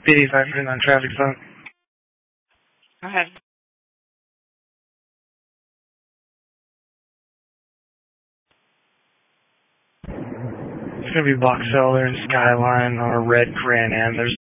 B85 on traffic phone. Go ahead. It's going to be Box Elder and Skyline on a red Grand Am. There's